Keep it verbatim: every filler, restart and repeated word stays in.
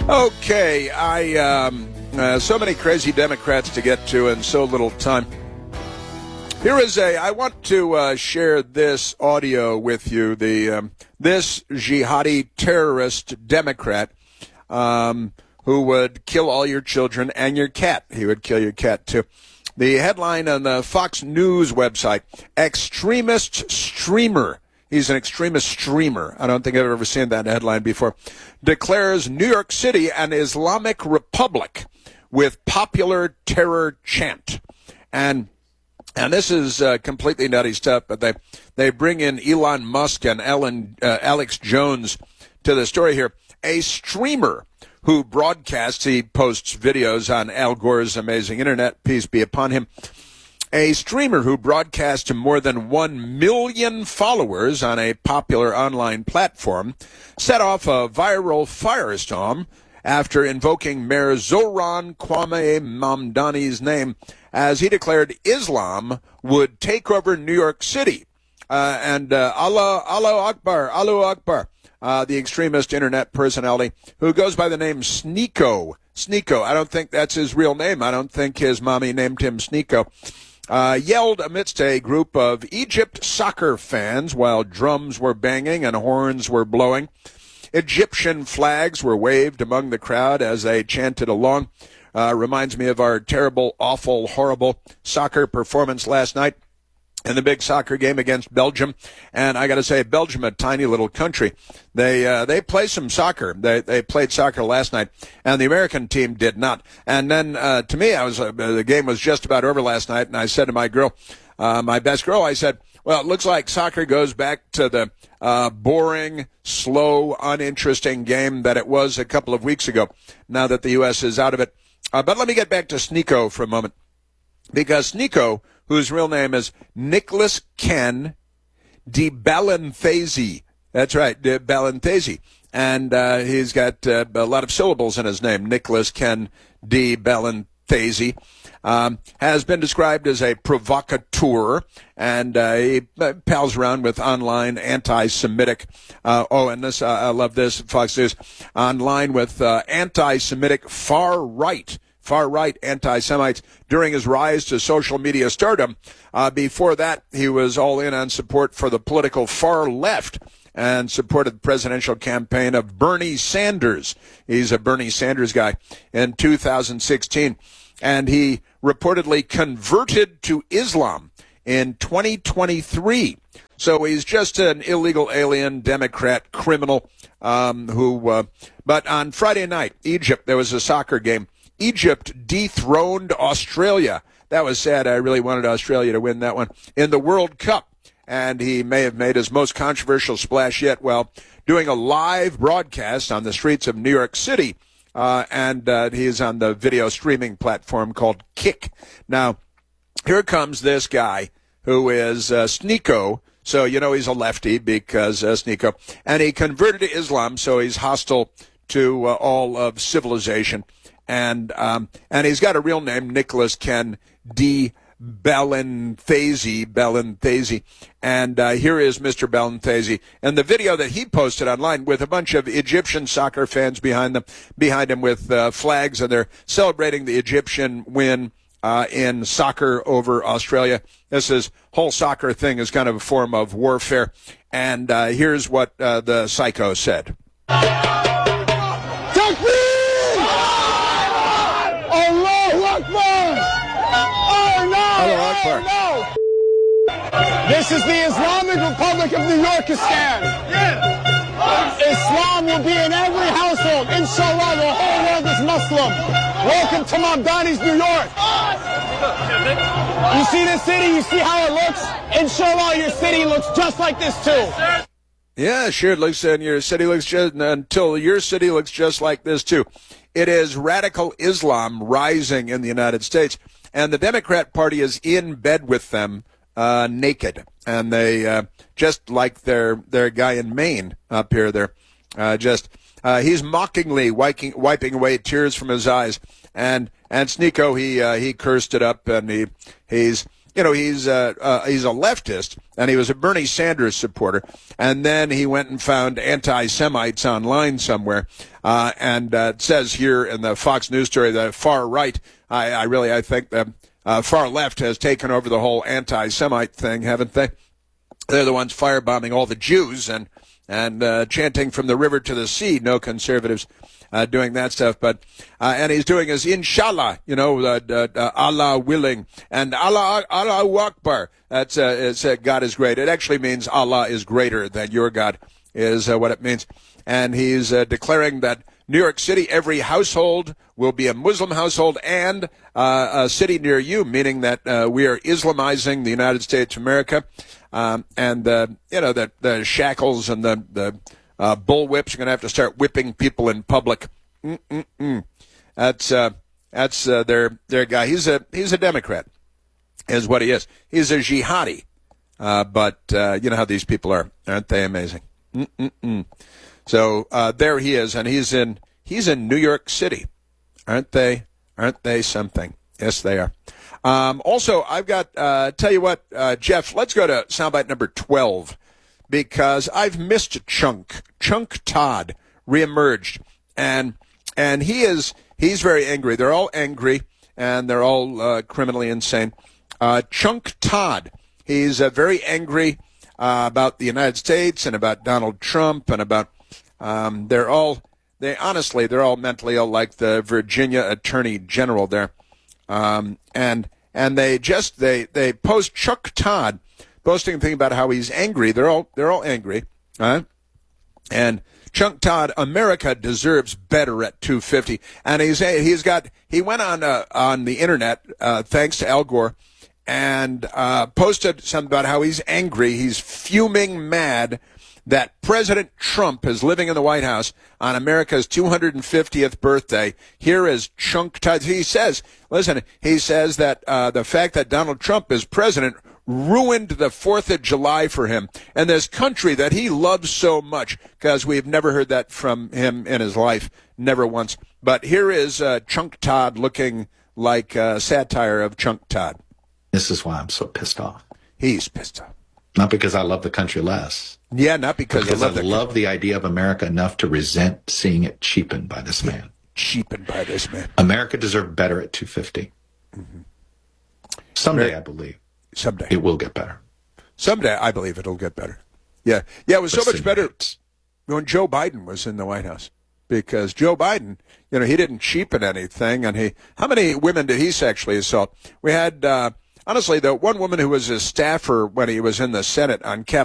Okay, I um, uh, so many crazy Democrats to get to in so little time. Here is a. I want to uh, share this audio with you. The um, this jihadi terrorist Democrat um, who would kill all your children and your cat. He would kill your cat too. The headline on the Fox News website: extremist streamer. He's an extremist streamer. I don't think I've ever seen that headline before. Declares New York City an Islamic republic with popular terror chant. And and this is uh, completely nutty stuff, but they, they bring in Elon Musk and Ellen, uh, Alex Jones to the story here. A streamer who broadcasts, he posts videos on Al Gore's amazing internet, peace be upon him. A streamer who broadcasts to more than one million followers on a popular online platform set off a viral firestorm after invoking Mayor Zohran Kwame Mamdani's name as he declared Islam would take over New York City. Uh, and uh, Allah, Allah Akbar, Allahu Akbar, uh, the extremist internet personality who goes by the name Sneako. Sneako, I don't think that's his real name. I don't think his mommy named him Sneako. Uh, yelled amidst a group of Egypt soccer fans while drums were banging and horns were blowing. Egyptian flags were waved among the crowd as they chanted along. Uh, reminds me of our terrible, awful, horrible soccer performance last night in the big soccer game against Belgium. And I got to say, Belgium, a tiny little country, they uh, they play some soccer. They they played soccer last night, and the American team did not. And then uh, to me, I was uh, the game was just about over last night, and I said to my girl, uh, my best girl, I said, well, it looks like soccer goes back to the uh, boring, slow, uninteresting game that it was a couple of weeks ago, now that the U S is out of it. Uh, but let me get back to Sneako for a moment, because Sneako, whose real name is Nicholas Ken de Balenthese. That's right, de Balenthese. And uh, he's got uh, a lot of syllables in his name, Nicholas Ken de Balenthese. Um, has been described as a provocateur, and uh, he pals around with online anti-Semitic, uh, oh, and this, uh, I love this, Fox News, online with uh, anti-Semitic far-right far-right anti-Semites during his rise to social media stardom. Uh, before that, he was all in on support for the political far left and supported the presidential campaign of Bernie Sanders. He's a Bernie Sanders guy in two thousand sixteen. And he reportedly converted to Islam in twenty twenty-three. So he's just an illegal alien, Democrat, criminal um, who, uh, but on Friday night, Egypt, there was a soccer game. Egypt dethroned Australia. That was sad. I really wanted Australia to win that one in the World Cup. And he may have made his most controversial splash yet while doing a live broadcast on the streets of New York City. Uh, and uh, he is on the video streaming platform called Kick. Now, here comes this guy who is uh, Sneako. So, you know, he's a lefty because uh, Sneako. And he converted to Islam, so he's hostile to uh, all of civilization. And um, and he's got a real name, Nicholas Ken de Balenthese, Balenthese. And uh, here is Mister Balenthese. And the video that he posted online with a bunch of Egyptian soccer fans behind them, behind him with uh, flags, and they're celebrating the Egyptian win uh, in soccer over Australia. This is whole soccer thing is kind of a form of warfare. And uh, here's what uh, the psycho said. Oh, no. This is the Islamic Republic of New Yorkistan. Islam will be in every household. Inshallah, the whole world is Muslim. Welcome to Mamdani's New York. You see this city? You see how it looks? Inshallah, your city looks just like this too. Yeah, sure. It looks, and your city looks just until your city looks just like this too. It is radical Islam rising in the United States. And the Democrat Party is in bed with them uh, naked. And they, uh, just like their their guy in Maine up here, they're uh, just, uh, he's mockingly wiping, wiping away tears from his eyes. And and Sneako, he uh, he cursed it up, and he he's you know, he's a, uh, he's a leftist, and he was a Bernie Sanders supporter, and then he went and found anti-Semites online somewhere, uh, and uh, it says here in the Fox News story that far right, I, I really, I think the uh, far left has taken over the whole anti-Semite thing, haven't they? They're the ones firebombing all the Jews and and uh, chanting from the river to the sea. No conservatives uh, doing that stuff. But uh, and he's doing his inshallah, you know, uh, uh, Allah willing, and Allah Allahu Akbar. That's uh, it's, uh, God is great. It actually means Allah is greater than your God is uh, what it means. And he's uh, declaring that New York City, every household will be a Muslim household and uh, a city near you, meaning that uh, we are Islamizing the United States of America. Um, and, uh, you know, the, the shackles and the, the uh, bullwhips are going to have to start whipping people in public. Mm-mm-mm. That's uh, that's uh, their their guy. He's a he's a Democrat, is what he is. He's a jihadi. Uh, but uh, you know how these people are, aren't they amazing? Mm-mm-mm. So uh, there he is, and he's in he's in New York City, aren't they? Aren't they something? Yes, they are. Um, also, I've got, uh, tell you what, uh, Jeff, let's go to soundbite number twelve, because I've missed Chunk. Chunk Todd reemerged, and and he is, he's very angry. They're all angry, and they're all uh, criminally insane. Uh, Chunk Todd, he's uh, very angry uh, about the United States and about Donald Trump and about, um, they're all, they honestly, they're all mentally ill, like the Virginia Attorney General there. Um, and and they just they they post Chuck Todd posting a thing about how he's angry. They're all they're all angry, right? And Chuck Todd, America deserves better at two fifty. And he's he's got he went on uh, on the internet uh, thanks to Al Gore and uh, posted something about how he's angry. He's fuming mad that President Trump is living in the White House on America's two hundred fiftieth birthday. Here is Chunk Todd. He says, listen, he says that uh, the fact that Donald Trump is president ruined the fourth of July for him and this country that he loves so much, because we've never heard that from him in his life, never once. But here is uh, Chunk Todd looking like uh, satire of Chunk Todd. This is why I'm so pissed off. He's pissed off. Not because I love the country less. Yeah, not because, because I love, I love the idea of America enough to resent seeing it cheapened by this man. Cheapened by this man. America deserved better at two fifty. Mm-hmm. Someday, Very, I believe. Someday. It will get better. Someday, I believe it'll get better. Yeah. Yeah, it was but so much better rates. when Joe Biden was in the White House. Because Joe Biden, you know, he didn't cheapen anything. And he, how many women did he sexually assault? We had, uh, honestly, the one woman who was his staffer when he was in the Senate on Capitol